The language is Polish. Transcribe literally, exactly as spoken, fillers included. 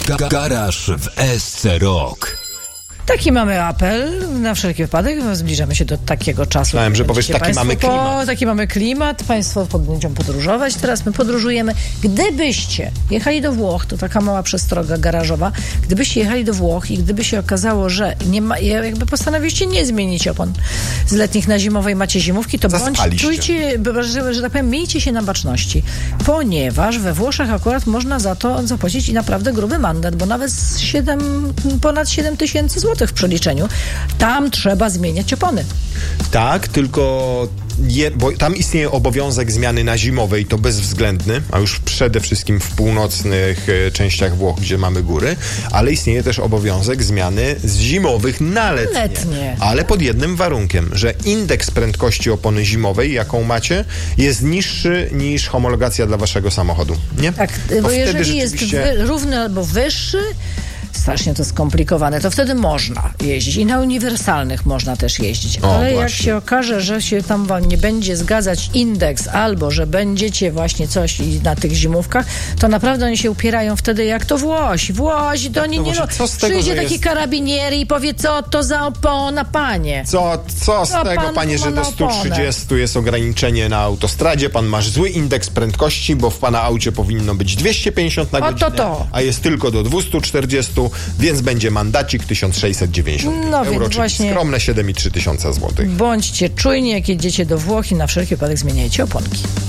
Ga- Garaż w S C Rock. Taki mamy apel, na wszelki wypadek, zbliżamy się do takiego czasu. Myślałem, że powiesz, taki mamy klimat. Po, taki mamy klimat, państwo będą podróżować, teraz my podróżujemy. Gdybyście jechali do Włoch, to taka mała przestroga garażowa, gdybyście jechali do Włoch i gdyby się okazało, że nie ma, jakby postanowiliście nie zmienić opon z letnich na zimowe i macie zimówki, to bądź czujcie, że, że tak powiem, miejcie się na baczności, ponieważ we Włoszech akurat można za to zapłacić i naprawdę gruby mandat, bo nawet siedem, ponad siedem tysięcy złotych w przeliczeniu. Tam trzeba zmieniać opony. Tak, tylko je, bo tam istnieje obowiązek zmiany na zimowej, to bezwzględny, a już przede wszystkim w północnych e, częściach Włoch, gdzie mamy góry, ale istnieje też obowiązek zmiany z zimowych na letnie. letnie. Ale pod jednym warunkiem, że indeks prędkości opony zimowej, jaką macie, jest niższy niż homologacja dla waszego samochodu. Nie? Tak, to bo wtedy jeżeli rzeczywiście... jest wy, równy albo wyższy, strasznie to skomplikowane, to wtedy można jeździć i na uniwersalnych można też jeździć, O, ale właśnie. jak się okaże, że się tam wam nie będzie zgadzać indeks albo, że będziecie właśnie coś na tych zimówkach, to naprawdę oni się upierają wtedy jak to Włosi. Włosi, to oni No nie właśnie, no, co z tego, przyjdzie że taki jest- karabinier i powie, co to za opona, panie. Co, co z Co tego, pan panie, ma że na do stu oponę? trzydziestu jest ograniczenie na autostradzie, pan masz zły indeks prędkości, bo w pana aucie powinno być dwieście pięćdziesiąt na O, to godzinę, to. a jest tylko do dwieście czterdzieści, więc będzie mandacik tysiąc sześćset dziewięćdziesiąt No więc euro, czyli właśnie- skromne siedem i trzy tysiące złotych. Bądźcie czujni, jak jedziecie do Włoch i na wszelki wypadek zmieniajcie oponki.